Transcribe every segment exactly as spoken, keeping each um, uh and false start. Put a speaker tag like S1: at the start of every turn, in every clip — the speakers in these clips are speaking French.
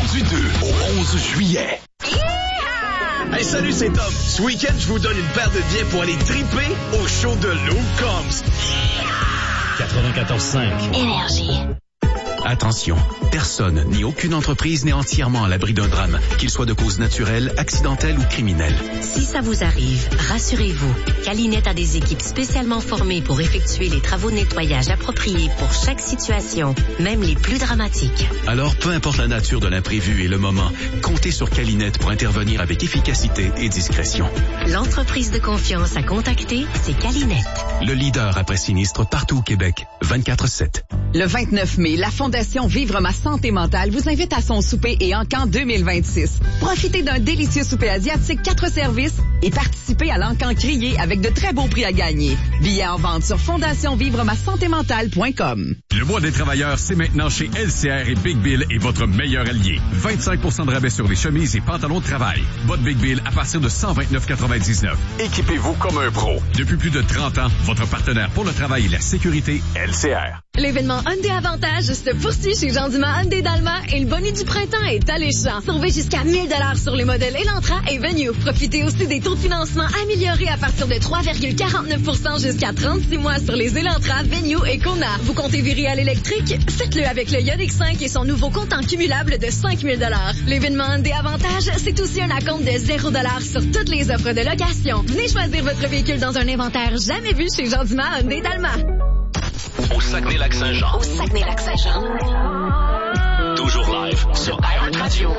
S1: Du deux au onze juillet.
S2: Hey, salut, c'est Tom. Ce week-end, je vous donne une paire de billets pour aller triper au show de Luke Combs.
S3: quatre-vingt-quatorze cinq.
S4: Énergie.
S5: Attention, personne ni aucune entreprise n'est entièrement à l'abri d'un drame, qu'il soit de cause naturelle, accidentelle ou criminelle.
S4: Si ça vous arrive, rassurez-vous. Calinette a des équipes spécialement formées pour effectuer les travaux de nettoyage appropriés pour chaque situation, même les plus dramatiques.
S5: Alors, peu importe la nature de l'imprévu et le moment, comptez sur Calinette pour intervenir avec efficacité et discrétion.
S4: L'entreprise de confiance à contacter, c'est Calinette.
S5: Le leader après sinistre partout au Québec, vingt-quatre sept.
S6: Le vingt-neuf mai, la Fondation Vivre ma santé mentale vous invite à son souper et encan deux mille vingt-six. Profitez d'un délicieux souper asiatique, quatre services et participez à l'encan crié avec de très beaux prix à gagner. Billets en vente sur fondation vivre ma santé mentale point com.
S7: Le mois des travailleurs, c'est maintenant chez L C R et Big Bill est votre meilleur allié. vingt-cinq pour cent de rabais sur les chemises et pantalons de travail. Votre Big Bill à partir de cent vingt-neuf quatre-vingt-dix-neuf.
S1: Équipez-vous comme un pro.
S7: Depuis plus de trente ans, votre partenaire pour le travail et la sécurité, L C R.
S8: L'événement Hyundai Avantage se poursuit chez Jean Dumas Hyundai Dalma et le bonus du printemps est alléchant. Sauvez jusqu'à mille dollars sur les modèles Elantra et Venue. Profitez aussi des taux de financement améliorés à partir de trois virgule quarante-neuf pour cent jusqu'à trente-six mois sur les Elantra, Venue et Kona. Vous comptez virer à l'électrique? Faites-le avec le Ioniq cinq et son nouveau comptant cumulable de cinq mille dollars. L'événement Hyundai Avantage, c'est aussi un acompte de zéro dollar sur toutes les offres de location. Venez choisir votre véhicule dans un inventaire jamais vu chez Jean Dumas Hyundai Dalma.
S1: Au Saguenay-Lac-Saint-Jean.
S4: Au Saguenay-Lac-Saint-Jean.
S1: Toujours live sur iHeartRadio.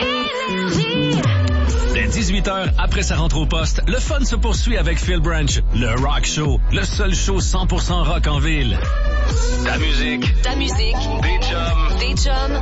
S3: Dès dix-huit heures, après sa rentre au poste, le fun se poursuit avec Phil Branch, le Rock Show, le seul show cent pour cent rock en ville.
S1: Ta musique.
S4: Ta musique.
S1: Des chums.
S4: Des chums.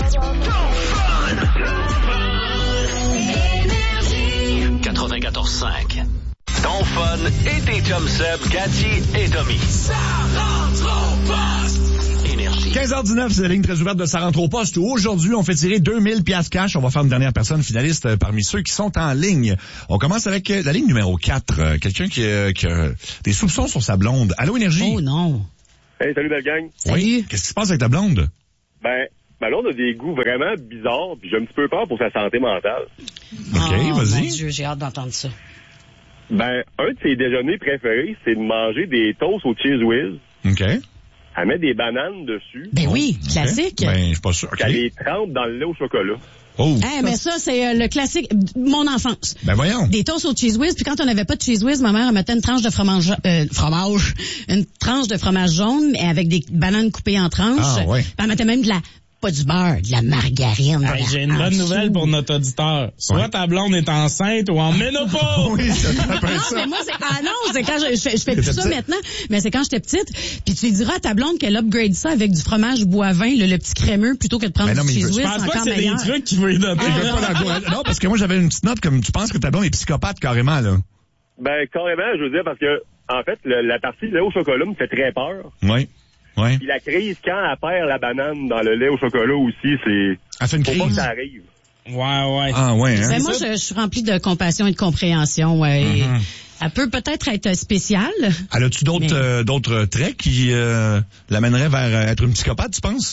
S1: quatre-vingt-quatorze cinq. Ton fun et tes chums Seb, Cathy et Tommy. Ça rentre au poste. Énergie.
S9: quinze heures dix-neuf, c'est la ligne très ouverte de Ça rentre au poste où aujourd'hui, on fait tirer deux mille piastres cash. On va faire une dernière personne finaliste parmi ceux qui sont en ligne. On commence avec la ligne numéro quatre. Quelqu'un qui, euh, qui a des soupçons sur sa blonde. Allô, Énergie?
S10: Oh non.
S11: Hey, salut, belle gang.
S10: Salut.
S9: Oui. Qu'est-ce qui se passe avec ta blonde?
S11: Ben, ma blonde a des goûts vraiment bizarres, puis j'ai un petit peu peur pour sa santé mentale.
S9: OK,
S10: oh,
S9: vas-y.
S10: Mon Dieu, j'ai hâte d'entendre ça.
S11: Ben, un de ses déjeuners préférés, c'est de manger des toasts au Cheese Whiz.
S9: OK.
S11: Elle met des bananes dessus.
S10: Ben oui,
S9: Okay.
S10: classique.
S9: Ben, je suis pas sûr. OK.
S11: Elle les trempe dans le lait au chocolat.
S9: Oh.
S10: Eh, mais ça, c'est euh, le classique, mon enfance.
S9: Ben voyons.
S10: Des toasts au Cheese Whiz, puis quand on n'avait pas de Cheese Whiz, ma mère elle mettait une tranche de fromage, euh, fromage, une tranche de fromage jaune, mais avec des bananes coupées en tranches.
S9: Ah, ouais.
S10: Puis elle mettait même de la, pas du beurre, de la margarine.
S12: Hey, j'ai une bonne nouvelle pour notre auditeur. Soit ouais. ta blonde est enceinte ou en ménopause.
S9: Oui, ça
S10: Non, mais moi, c'est, ah non, c'est quand je, je fais, je fais plus ça maintenant, mais c'est quand j'étais petite. Puis tu lui diras à ta blonde qu'elle upgrade ça avec du fromage boivin, le, le petit crémeux, plutôt que de prendre
S9: non,
S10: du cheese
S9: veut,
S10: whiz.
S12: Je pense pas que c'est
S10: meilleur.
S12: des trucs qu'il veut donner.
S9: Ah, non, parce que moi, j'avais une petite note comme tu penses que ta blonde est psychopathe carrément, là.
S11: Ben, carrément, je veux dire, parce que, en fait, le, la partie lait au chocolat me fait très peur.
S9: Oui. Ouais.
S11: Puis la crise, quand elle perd la banane dans le lait au chocolat aussi, c'est...
S9: Elle fait une
S11: faut
S9: crise.
S11: pas que ça arrive.
S12: Ouais, ouais.
S9: Ah, ouais, hein?
S10: Ben, moi, je, je suis remplie de compassion et de compréhension, ouais. Mm-hmm. Elle peut peut-être être spéciale.
S9: Elle a-tu d'autres, mais... euh, d'autres traits qui euh, l'amèneraient vers être une psychopathe, tu penses?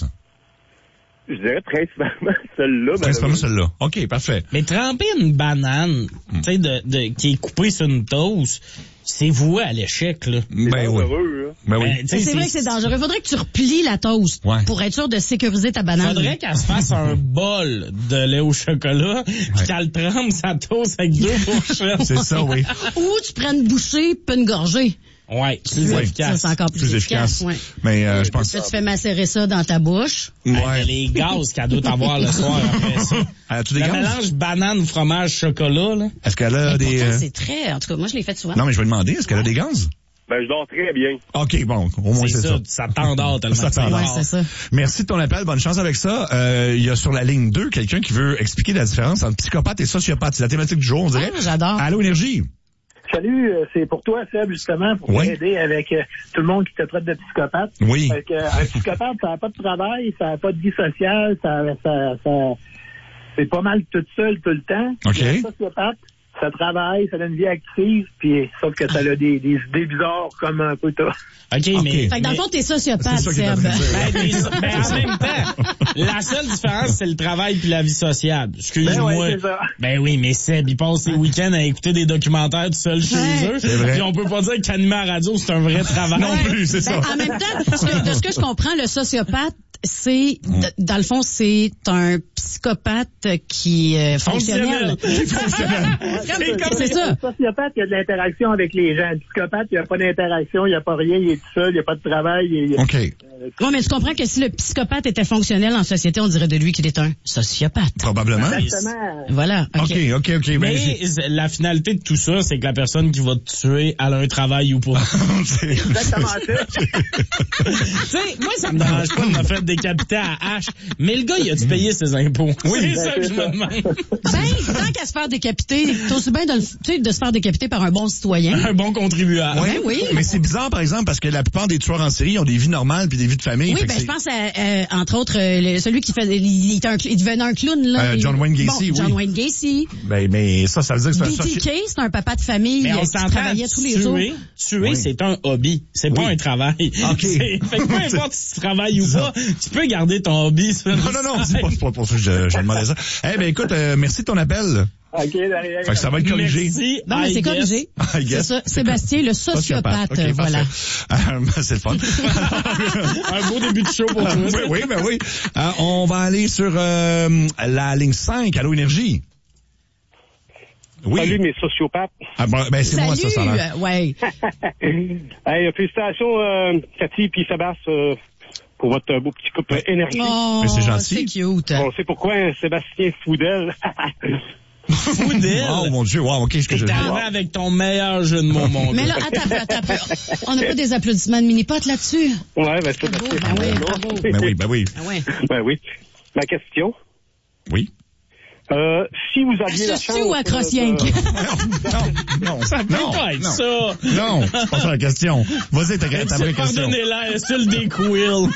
S11: Je dirais principalement celle-là.
S9: Principalement celle-là. OK, parfait.
S12: Mais tremper une banane, mm. tu sais, de, de, qui est coupée sur une toast, c'est voué à l'échec, là.
S9: Ben oui.
S11: Heureux, hein?
S9: Ben oui.
S10: Ben, c'est, c'est vrai que c'est dangereux. Il faudrait que tu replies la toast ouais. pour être sûr de sécuriser ta banane.
S12: Faudrait qu'elle se fasse un bol de lait au chocolat, puis ouais. qu'elle trempe sa toast avec deux fourchettes.
S9: C'est ça, oui.
S10: Ou tu prends une bouchée puis une gorgée.
S12: Ouais, plus
S10: ouais.
S12: efficace.
S10: Ça, c'est encore plus,
S9: plus
S10: efficace.
S9: efficace.
S10: Ouais.
S9: Mais euh, je pense
S10: que tu fais macérer ça dans ta bouche.
S12: Ouais. Hey, les gaz qu'elle doit avoir le soir après ça.
S9: As-tu des
S12: le
S9: gaz?
S12: mélange banane, fromage, chocolat, là.
S9: Est-ce qu'elle a
S10: mais
S9: des...
S10: pourtant,
S9: euh...
S10: c'est très... En tout cas, moi, je l'ai fait souvent.
S9: Non, mais je vais demander, est-ce qu'elle a des gaz?
S11: Ben, je dors très bien.
S9: OK, bon, au moins c'est,
S12: c'est
S9: ça.
S12: Ça, ça t'endort tellement.
S9: Ça t'endort.
S10: Ouais, c'est ça.
S9: Merci de ton appel, bonne chance avec ça. Euh, il y a sur la ligne deux quelqu'un qui veut expliquer la différence entre psychopathe et sociopathe. C'est la thématique du jour, on dirait.
S10: Ah, j'adore.
S9: Allô, Énergie?
S13: Salut, c'est pour toi, Seb, justement, pour
S9: oui.
S13: t'aider avec euh, tout le monde qui te traite de psychopathe.
S9: Oui.
S13: Fait que, euh, un psychopathe, ça n'a pas de travail, ça n'a pas de vie sociale, ça, ça, ça, c'est pas mal tout seul tout le temps.
S9: OK.
S13: Un sociopathe, ça travaille, ça a une vie active, puis sauf que ça a des, des idées bizarres comme un peu toi.
S12: OK, okay. mais...
S10: Fait que dans le fond, t'es sociopathe, Seb.
S12: Ben, ben, en même temps, la seule différence, c'est le travail puis la vie sociable. Excuse-moi.
S13: Ben, ouais, c'est ça.
S12: Ben oui, mais Seb, il passe ses week-ends à écouter des documentaires tout seul chez
S10: ouais.
S12: eux.
S9: C'est vrai.
S12: Puis on peut pas dire qu'animer à la radio, c'est un vrai travail.
S9: Non plus, c'est
S10: ben,
S9: ça.
S10: En même temps, ce que, de ce que je comprends, le sociopathe, c'est, mm. dans le fond, c'est un psychopathe qui est fonctionnel.
S9: Fonctionnel.
S10: C'est ça.
S13: Le sociopathe, il y a de l'interaction avec les gens. Le psychopathe, il n'y a pas d'interaction, il n'y a pas rien, il est tout seul, il n'y a pas de travail. Il,
S9: OK.
S13: Euh,
S10: oui, mais tu comprends que si le psychopathe était fonctionnel en société, on dirait de lui qu'il est un sociopathe.
S9: Probablement.
S13: Exactement.
S10: Voilà.
S9: OK, OK, OK.
S12: Mais
S9: ben,
S12: la finalité de tout ça, c'est que la personne qui va te tuer, elle a un travail ou pas.
S13: c'est exactement ça.
S12: Tu sais, moi, ça me dérange pas de me faire décapiter à hache, mais le gars, il a-tu payé ses impôts?
S9: Oui.
S12: C'est
S13: Ben,
S12: ça que je me demande.
S10: Ben, tant qu'à se faire décapiter, t'as aussi bien de, le- tu sais, de se faire décapiter par un bon citoyen.
S12: Un bon contribuable.
S9: Oui,
S10: Ben oui.
S9: mais c'est bizarre, par exemple, parce que la plupart des tueurs en série ont des vies normales puis des vies de famille.
S10: Oui,
S9: Fait que
S10: ben
S9: c'est-
S10: je pense à, euh, entre autres, euh, le- celui qui fait, il, il, était un, il devenait un clown, là.
S9: Euh, John Wayne Gacy,
S10: bon, John
S9: oui.
S10: Wayne Gacy.
S9: Ben, mais ça, ça veut dire que c'est un
S10: B T K, c'est un papa de famille
S12: Mais
S10: euh,
S12: on
S10: qui
S12: s'entend,
S10: travaillait tous les jours.
S12: tuer, tuer,
S9: Oui.
S12: c'est un hobby. C'est pas
S9: Oui.
S12: un travail.
S9: OK.
S12: C'est- Fait que peu importe si tu travailles ou
S9: C'est
S12: pas, tu peux garder ton hobby. sur
S9: Non,
S12: le
S9: non, non, c'est
S12: side.
S9: pas, c'est pas pour ça que je, je demandais ça. Eh ben, écoute, euh, merci de ton appel.
S13: OK, derrière.
S9: Fait que ça va être corrigé.
S12: Merci.
S10: Non, mais
S12: I
S10: c'est
S12: guess.
S10: corrigé.
S9: I
S10: C'est
S9: guess.
S10: ça. Sébastien, le sociopathe,
S9: OK,
S10: voilà.
S9: parfait. Euh, c'est le fun.
S12: Un beau début de show pour toi.
S9: oui, oui, ben oui. Euh, on va aller sur euh, la ligne cinq, Allô Énergie. Oui.
S11: Salut mes sociopathes.
S9: Ah, ben, ben, c'est
S10: Salut,
S9: moi, ça, ça a l'air.
S10: euh, ouais.
S11: Hey, félicitations, euh, Cathy puis Sébastien, euh, pour votre euh, beau petit couple euh, énergie.
S10: Oh,
S9: Mais c'est gentil.
S10: c'est cute.
S11: On sait pourquoi hein, Sébastien Foudel.
S12: Foudel.
S9: Oh mon Dieu, wow, qu'est-ce que
S12: T'es
S9: je
S12: arrivé avec ton meilleur jeu de mots, mon
S10: Mais
S12: gars.
S10: là, attends, un peu, attends, un peu. On n'a pas des applaudissements de mini-pot là-dessus?
S11: Ouais, ben c'est
S10: Bravo, ben oui, bravo.
S9: Ben oui, ben oui.
S10: Ah ouais.
S11: Ben oui. Ma question.
S9: Oui.
S11: Euh, si vous aviez la
S10: Suce-tu
S11: chance...
S10: ou à Cross-Yank?
S9: Non, non,
S12: Ça peut
S9: non,
S12: pas être
S9: non.
S12: ça.
S9: Non, c'est pas ça la question. Vas-y, ta, ta vraie question.
S12: Pardonnez-la, c'est le des quill.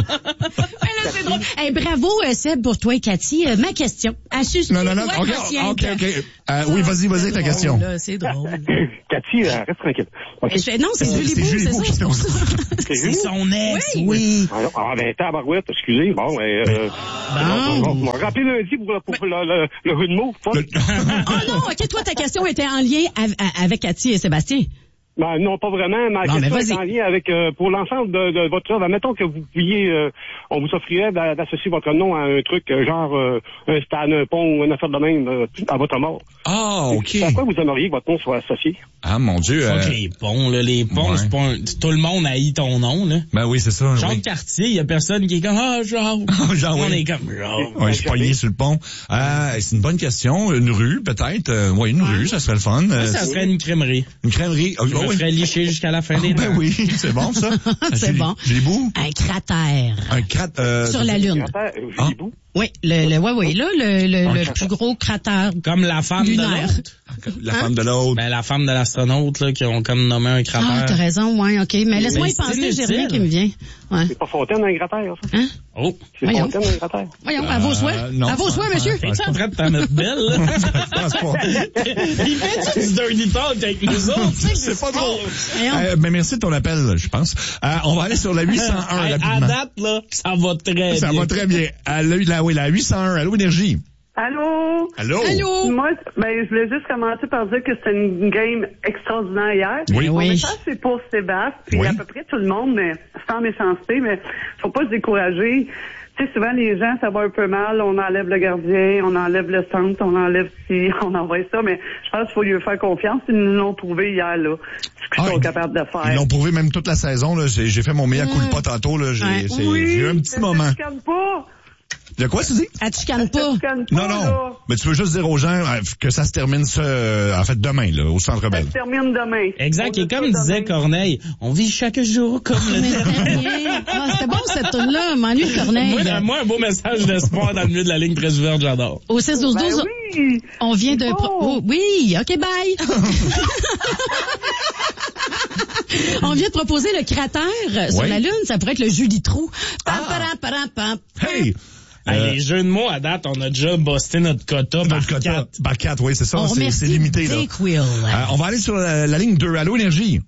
S10: Ouais, là, c'est drôle. Hey, bravo, euh, Seb, pour toi et Cathy. Euh, ma question. À suce-tu
S9: Non, non, non,
S10: ou à
S9: ok,
S10: Cross-Yank?
S9: ok, ok. Euh, oui, vas-y, vas-y, ta question.
S10: Là, c'est drôle.
S11: Cathy, euh, reste tranquille. Okay.
S10: Je- Non, c'est
S9: Euh,
S10: Julie
S9: c'est
S10: Beau,
S9: Julie
S10: c'est
S9: Beau
S10: ça,
S9: qui
S10: c'est pour ça.
S11: C'est
S12: C'est
S11: juste.
S12: son ex,
S10: Oui.
S12: oui.
S11: Ah, non, ah, ben, tabarouette, excusez. Bon, ben, euh,
S10: Bon.
S11: on va rappeler lundi pour, pour, pour le, le, le hood move. pas?
S9: Le-
S10: Oh non, ok, toi, ta question était en lien av- a- avec Cathy et Sébastien.
S11: Ben, non, pas vraiment. Ma
S10: Non, mais
S11: question
S10: vas-y.
S11: est en lien avec, euh, pour l'ensemble de, de votre œuvre. Mettons que vous pouviez, euh, on vous offrirait d'a- d'associer votre nom à un truc euh, genre euh, un stade, un pont ou une affaire de même euh, à votre mort.
S9: Ah, ok.
S11: À quoi vous aimeriez que votre nom soit associé?
S9: Ah, mon Dieu.
S12: Fuck
S9: euh,
S12: les ponts, là. Les ponts,
S9: ouais.
S12: c'est pas un... Tout le monde haït ton nom, là.
S9: Ben oui, c'est ça.
S12: Jean
S9: oui.
S12: Cartier, il y a personne qui est comme, ah, Jean.
S9: Jean,
S12: On
S9: oui.
S12: est comme, Jean.
S9: Ouais, je suis poigné sur le pont. Euh, c'est une bonne question. Une rue, peut-être. Euh, ouais, une rue, ça serait le fun. Euh,
S12: Ça serait une crèmerie.
S9: une crèmerie. Oh,
S12: Je
S9: oh,
S12: me
S9: oui.
S12: ferais licher jusqu'à la fin des
S9: Ben
S12: temps.
S9: oui, c'est bon, ça.
S10: C'est
S9: Julie-
S10: bon.
S9: Julie Bou?
S10: Un cratère.
S9: Un crat... Euh,
S10: Sur la Lune.
S11: Euh,
S9: Ah.
S11: Julie Bou?
S10: Oui, le, le, ouais, oui, là, le, le, le plus gros cratère
S12: Comme la femme de
S10: lunaire.
S12: l'autre.
S9: La femme de l'autre.
S12: Ben, la femme de l'astronaute, là, qui ont comme nommé un cratère.
S10: Ah, t'as raison, ouais, ok. Mais laisse-moi y
S12: c'est
S10: penser, j'ai
S12: inutile.
S10: rien qui me vient. Ouais.
S11: C'est pas Fontaine un gratteur, ça?
S10: Hein?
S12: Oh.
S11: C'est
S10: Voyons.
S11: Fontaine un gratteur.
S10: Voyons, à vos souhaits.
S9: Euh, non.
S10: À vos souhaits, monsieur.
S12: T'es-tu en train de t'en mettre belle, là?
S9: Je pense pas.
S12: Il fait du dirty talk avec nous autres. tu sais que
S9: C'est pas drôle.
S10: Voyons.
S9: Euh, ben merci de ton appel, je pense. Euh, on va aller sur la huit cent un
S12: Hey, à
S9: rapidement.
S12: date, là, ça va très
S9: Ça
S12: bien.
S9: va très bien. À la, la, oui, la huit cent un, Allô Énergie.
S14: Allô?
S9: Allô?
S10: Allô?
S14: Moi, ben, je voulais juste commencer par dire que c'était une game extraordinaire hier.
S9: Oui.
S14: Mon
S10: Oui.
S14: message, c'est pour Sébastien, puis
S9: Oui.
S14: à peu près tout le monde, mais sans méchanceté, mais faut pas se décourager. Tu sais, souvent, les gens, ça va un peu mal, on enlève le gardien, on enlève le centre, on enlève ci, on envoie ça, mais je pense qu'il faut lui faire confiance. Ils nous l'ont trouvé hier, là. Ce qu'ils
S9: Ah,
S14: sont
S9: ils-
S14: capables de faire.
S9: Ils l'ont prouvé même toute la saison. Là. J'ai, j'ai fait mon meilleur coup de pas tantôt. Là. J'ai,
S10: Ouais.
S9: c'est-
S14: Oui,
S9: j'ai eu un petit
S14: mais
S9: moment.
S14: ça se calme pas.
S9: De quoi tu dis?
S10: Ah, tu cannes
S14: Ça
S10: pas.
S14: se calme pas,
S9: Non, non.
S14: là.
S9: Mais tu veux juste dire aux gens euh, que ça se termine ce, euh, en fait demain, là, au Centre
S14: Ça
S9: Bell.
S14: se termine demain.
S12: Exact.
S14: On
S12: Et
S14: a
S12: comme
S14: ça
S12: disait
S14: demain.
S12: Corneille, on vit chaque jour comme le
S10: Mais
S12: dernier.
S10: c'était rien. Ah, c'était bon, cette tourne-là. M'ennuie de Corneille.
S12: Moi, dans- moi, un beau message d'espoir dans le milieu de la ligne très ouverte, j'adore.
S10: Au six douze douze,
S14: Ben oui.
S10: on vient de...
S14: Il
S10: pro-
S14: faut.
S10: oh, oui, OK, bye. On vient de proposer le cratère sur
S9: Oui.
S10: la Lune. Ça pourrait être le Julie Trou. Pam,
S9: Ah.
S10: param, param, pam.
S9: Hey!
S12: Hey,
S9: Euh,
S12: les jeux de mots, à date, on a déjà busté notre quota par
S9: Notre quota,
S12: quatre.
S9: par quatre, oui, c'est ça.
S10: On
S9: C'est,
S10: remercie
S9: c'est limité, là.
S10: Dick Will.
S9: Euh, on va aller sur la, la ligne deux. Allô, Énergie?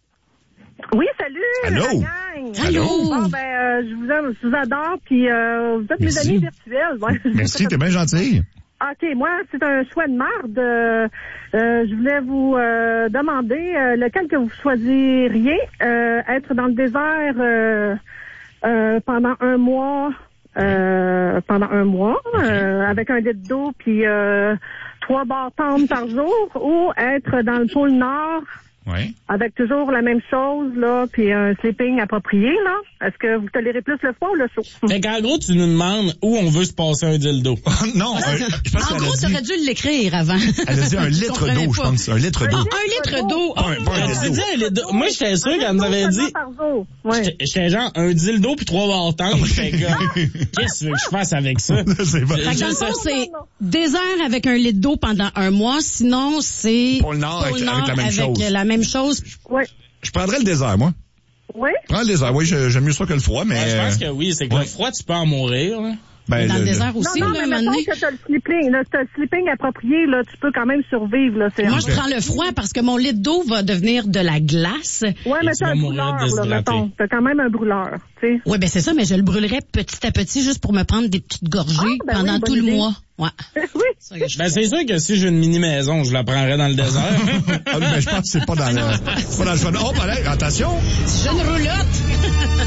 S15: Oui, salut,
S9: Allô?
S15: la gang.
S9: Allô?
S15: Bon, ben, euh, je vous aime, je vous adore, puis euh, vous êtes mes
S9: Merci.
S15: amis virtuels. Ouais.
S9: Merci, t'es bien gentil.
S15: OK, moi, c'est un choix de marde. Euh, euh, je voulais vous euh, demander euh, lequel que vous choisiriez. Euh, être dans le désert euh, euh, pendant un mois, euh, pendant un mois, euh, avec un litre d'eau, puis euh, trois bâtons par jour, ou être dans le pôle Nord,
S9: Oui.
S15: avec toujours la même chose, là, puis un sleeping approprié, là. Est-ce que vous tolérez plus le froid ou le chaud?
S12: Fait qu'en gros, tu nous demandes où on veut se passer un dildo.
S9: non,
S10: Ah, en gros, tu aurais dû l'écrire avant.
S9: Elle a dit un litre d'eau, je pense. Un litre d'eau.
S10: Ah, un litre d'eau.
S9: Pas un- pas un
S12: Tu
S9: dildo.
S12: dis un litre d'eau. Moi, j'étais sûr qu'elle nous avait dit...
S15: Par jour. Ouais.
S12: J'étais- J'étais genre un dildo puis trois bâtons. J'étais comme, qu'est-ce que tu veux que je fasse avec ça?
S9: C'est pas-
S10: Fait que dans le
S12: Je sais-
S10: fond, c'est désert avec un litre d'eau pendant un mois. Sinon, c'est
S9: Pôle Nord avec- avec la même
S10: avec
S9: chose.
S10: la même chose.
S15: Ouais.
S9: Je prendrais le désert, moi.
S15: Oui?
S9: Je prends le désert, oui, je- j'aime mieux ça que le froid, mais...
S12: Ouais, je pense que oui, c'est que
S9: Ouais.
S12: le froid, tu peux en mourir. Là.
S9: Ben,
S10: Dans le
S9: le-
S10: désert aussi,
S15: non, non,
S10: là, un
S15: mais
S10: moment
S15: mettons
S10: donné.
S15: que t'as le sleeping, là, t'as le sleeping approprié, là, tu peux quand même survivre, là. C'est
S10: Moi, je prends le froid parce que mon litre d'eau va devenir de la glace.
S15: Ouais, mais
S12: tu
S15: t'as
S12: vas
S15: un
S12: mourir
S15: brûleur, là,
S12: déshydraté.
S15: mettons. T'as quand même un brûleur, tu sais.
S10: Oui, ben c'est ça, mais je le brûlerais petit à petit juste pour me prendre des petites gorgées
S15: Ah, ben
S10: pendant
S15: oui,
S10: tout
S15: bonne
S10: le
S15: idée.
S10: mois. Ouais.
S15: Oui.
S10: Ça que je
S12: Ben,
S10: fais.
S12: c'est sûr que si j'ai une mini-maison, je la prendrais dans le désert.
S9: Ah, ben, je pense que c'est pas dans le, c'est pas dans le choix. Oh, ben, allez, attention!
S10: J'ai une roulotte.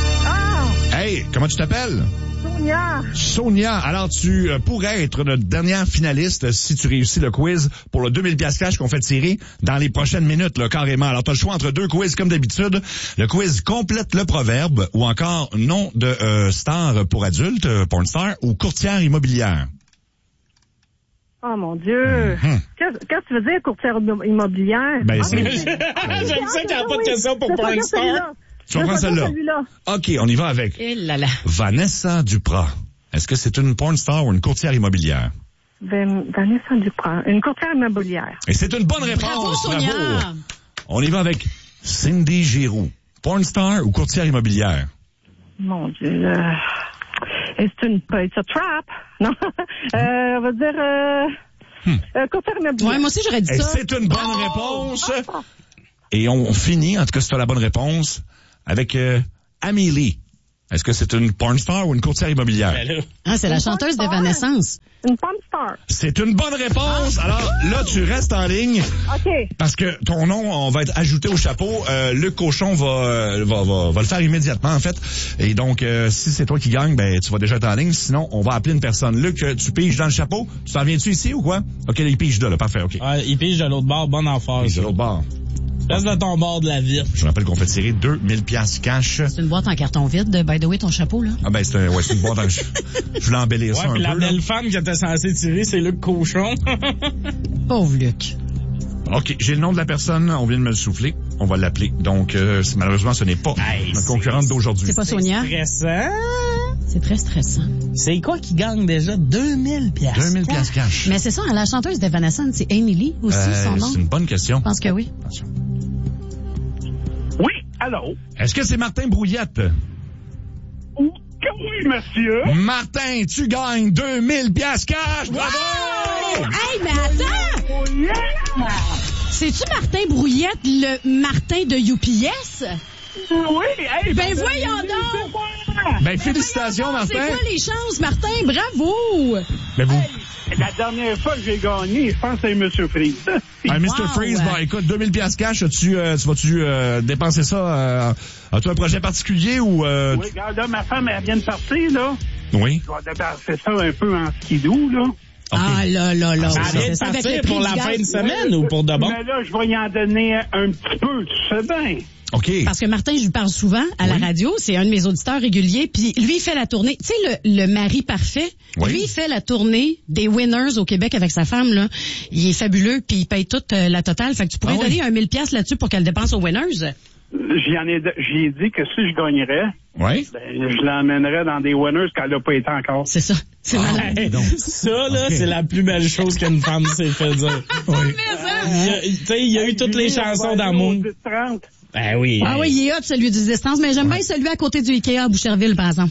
S15: Ah!
S9: Hey, comment tu t'appelles?
S15: Sonia!
S9: Sonia, alors tu euh, pourrais être notre dernière finaliste si tu réussis le quiz pour le deux mille piastres cash qu'on fait tirer dans les prochaines minutes, là, carrément. Alors, tu as le choix entre deux quiz comme d'habitude. Le quiz complète le proverbe ou encore nom de euh, star pour adultes, euh, porn star, ou courtière immobilière.
S15: Oh, mon Dieu!
S9: Mhm.
S15: Qu'est-ce qu'est-ce que tu veux dire, courtière immobilière?
S9: Ben,
S15: Ah,
S9: c'est-
S15: mais-
S12: J'aime ça qu'il n'y a pas de
S15: Oui,
S12: question pour
S15: je vais
S12: porn
S15: pas
S12: star.
S15: celui-là.
S9: Tu vas
S15: Je
S9: prendre
S15: vais pas
S9: celle-là.
S15: celui-là.
S9: OK, on y va avec
S10: Eh là là.
S9: Vanessa Duprat. Est-ce que c'est une porn star ou une courtière immobilière?
S15: Van- Vanessa Duprat, une courtière immobilière.
S9: Et c'est une bonne réponse.
S10: Bravo, Sonia.
S9: Bravo. On y va avec Cindy Giroux. Porn star ou courtière immobilière?
S15: Mon Dieu. Euh... Et c'est une... It's a trap. Non. euh, on va dire... Euh... Euh, courtière immobilière.
S10: Ouais, moi aussi, j'aurais dit
S9: Et
S10: ça.
S9: c'est une bonne réponse. Et on, on finit, en tout cas, si tu as la bonne réponse, avec euh, Amélie. Est-ce que c'est une porn star ou une courtière immobilière?
S12: Ben là,
S10: Ah, c'est la chanteuse d'Evanescence.
S15: Une porn star.
S9: C'est une bonne réponse. Alors là, tu restes en ligne
S15: OK.
S9: parce que ton nom, on va être ajouté au chapeau. Euh, Luc Cochon va, euh, va, va, va le faire immédiatement, en fait. Et donc, euh, si c'est toi qui gagne, ben tu vas déjà être en ligne. Sinon, on va appeler une personne. Luc, euh, tu piges dans le chapeau? Tu t'en viens-tu ici ou quoi? OK, là, il pige là, là. Parfait, OK.
S12: ah, il pige de l'autre bord, bonne affaire.
S9: C'est
S12: ça.
S9: de l'autre bord.
S12: Reste de ton bord de la vitre.
S9: Je rappelle qu'on fait tirer deux mille piastres cash.
S10: C'est une boîte en carton vide. By the way, ton chapeau, là.
S9: Ah ben, c'est un- ouais, c'est une boîte. en- Je, je voulais embellir
S12: Ouais,
S9: ça un
S12: puis la
S9: peu. là.
S12: belle femme qui était censée tirer, c'est Luc Cochon.
S10: Pauvre Luc.
S9: OK, j'ai le nom de la personne, on vient de me le souffler. On va l'appeler. Donc, euh, c'est- malheureusement, ce n'est pas
S12: Hey,
S9: notre
S12: c'est-
S9: concurrente d'aujourd'hui.
S10: C'est pas Sonia.
S12: Stressant.
S10: C'est très stressant.
S12: C'est quoi qui gagne déjà? deux mille piastres.
S9: deux mille piastres cash.
S10: Mais c'est ça, la chanteuse d'Evanescence, c'est Emily aussi,
S9: Euh,
S10: son nom.
S9: c'est une bonne question.
S10: Je pense que oui.
S9: Attention.
S11: Oui, allô?
S9: Est-ce que c'est Martin Brouillette?
S11: Oui, monsieur.
S9: Martin, tu gagnes deux mille piastres cash! Bravo!
S10: Hey, mais attends! C'est-tu Martin Brouillette, le Martin de U P S?
S11: Oui, hey,
S10: Ben voyons donc!
S9: Ben, félicitations,
S10: C'est
S9: Martin.
S10: quoi les chances, Martin? Bravo!
S9: Ben, vous,
S11: La dernière fois que j'ai gagné, je pense que c'est M. Freeze.
S9: un mister
S10: Wow,
S9: Freeze,
S10: ouais.
S9: bon, écoute, deux mille piastres cash, tu, euh, tu vas-tu euh, dépenser ça? Euh, as-tu un projet particulier ou... Euh,
S11: Oui, regarde, là, ma femme, elle vient de partir, là.
S9: Oui.
S11: Je vais débarrasser ça un peu en skidou, là.
S10: Ah là là là.
S12: Ça
S10: ouais,
S12: vient de
S10: c'est avec
S12: partir
S10: le prix
S12: pour
S10: du
S12: la
S10: gaz.
S12: fin de semaine ou pour de bon?
S11: Mais là, je vais y en donner un petit peu, tu sais bien.
S9: OK.
S10: Parce que Martin, je lui parle souvent à la radio, c'est un de mes auditeurs réguliers, puis lui, il fait la tournée. Tu sais, le, le mari parfait,
S9: Oui.
S10: lui, il fait la tournée des winners au Québec avec sa femme, là. Il est fabuleux, puis il paye toute euh, la totale. Fait que tu pourrais
S9: Ah oui.
S10: donner un mille piastres là-dessus pour qu'elle dépense aux winners.
S11: J'y en ai, j'y ai dit que si je gagnerais,
S9: Oui.
S11: ben, je l'emmènerais dans des winners qu'elle n'a pas été encore.
S10: C'est ça. C'est malade.
S12: Hey, ça, là, c'est la plus belle chose qu'une femme s'est fait dire.
S9: Oui.
S12: Il y a, tu sais, il y a eu toutes les chansons d'amour. Ben oui.
S10: Ah oui, il est hot, celui du distance, mais j'aime bien celui à côté du Ikea à Boucherville, par exemple.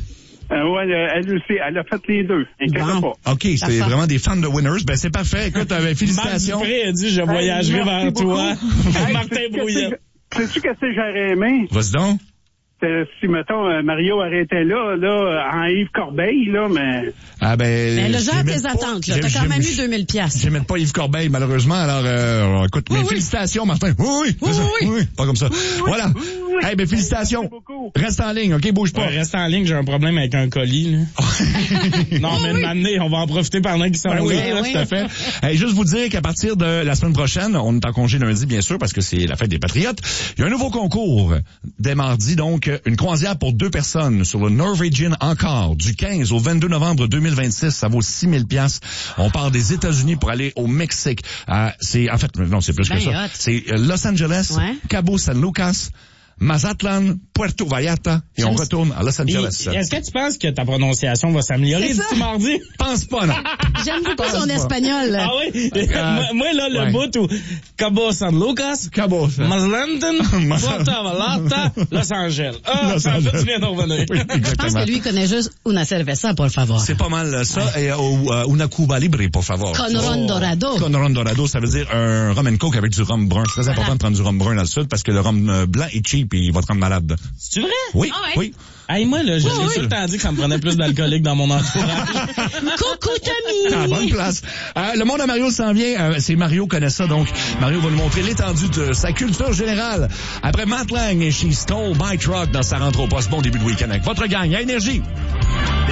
S13: Euh, ouais, elle aussi, elle a fait les deux. Inquiète
S10: Bon.
S13: pas.
S9: OK, c'est vraiment des fans de Winners. Ben, c'est parfait. Écoute, euh, félicitations.
S12: Marc Dupré a dit, je voyagerai
S13: Hey,
S12: vers
S13: merci
S12: toi.
S13: beaucoup. Hey,
S12: Martin
S13: sais-tu
S12: Brouillette.
S13: que- Sais-tu qu'est-ce que j'aurais aimé?
S9: Vas-y donc.
S13: Euh, si, mettons, euh, Mario arrêtait là, là, en Yves Corbeil, là, mais...
S9: Ah ben,
S10: Mais là,
S9: je
S10: gère
S9: l'aimais
S10: tes
S9: pas.
S10: attentes, là.
S9: J'aime-
S10: T'as quand même
S9: j'aime-
S10: eu deux mille piastres.
S9: J'aimais pas Yves Corbeil, malheureusement. Alors, euh, écoute, mais félicitations, Martin. Oui, oui,
S10: Oui,
S9: c'est ça.
S10: oui, oui.
S9: Pas comme ça. Voilà. Eh ben, félicitations. Reste en ligne, OK? Bouge pas.
S12: Ouais, reste en ligne, j'ai un problème avec un colis, là. Non, mais de m'amener, on va en profiter pendant qu'ils sont
S9: Ben oui,
S12: là.
S9: tout à fait. Hey, juste vous dire qu'à partir de la semaine prochaine, on est en congé lundi, bien sûr, parce que c'est la fête des Patriotes. Il y a un nouveau concours dès mardi, donc une croisière pour deux personnes sur le Norwegian Encore du quinze au vingt-deux novembre deux mille vingt-six. Ça vaut six mille piastres. On part des États-Unis pour aller au Mexique. Euh, c'est en fait, non, c'est plus
S10: Ben
S9: que ça.
S10: hot.
S9: C'est euh, Los Angeles,
S10: Ouais.
S9: Cabo San Lucas, Mazatlan, Puerto Vallarta, et on retourne à Los Angeles.
S12: Et Est-ce que tu penses que ta prononciation va s'améliorer
S10: C'est ça.
S12: d'ici mardi?
S9: Pense pas, non.
S10: J'aime beaucoup son
S9: pas.
S10: espagnol.
S12: Ah oui?
S9: Euh,
S12: moi, moi, là, le
S9: ouais.
S12: bout où Cabo San Lucas,
S9: Cabo San-
S12: Mazatlan, Puerto Vallarta, Los Angeles. Ah,
S9: Los
S12: ça en fait
S9: Angeles.
S12: du bien de revenir.
S9: Oui,
S10: Je pense
S9: exactement.
S10: que lui, il connaît juste una cerveza, pour le favor.
S9: C'est pas mal euh, ça. Et au euh, una Cuba Libre, pour favor.
S10: Con ron dorado.
S9: Con ron dorado, ça veut dire un rum and coke avec du rhum brun. C'est très important de prendre du rhum brun dans le sud parce que le rhum euh, blanc est cheap et il va te rendre malade.
S12: C'est vrai?
S9: Oui,
S10: Ah ouais?
S9: oui.
S12: Hey, moi, là, j'ai
S9: Ouais,
S12: tout le temps dit que ça me prenait plus d'alcoolique dans mon entourage.
S10: Coucou,
S9: À la
S10: Tommy!
S9: bonne place. Euh, le monde à Mario s'en vient. Euh, c'est Mario connaît ça, donc Mario va nous montrer l'étendue de sa culture générale. Après Matt Lang et She Stole My Truck dans sa rentre au poste. Bon début de week-end avec votre gang à Énergie.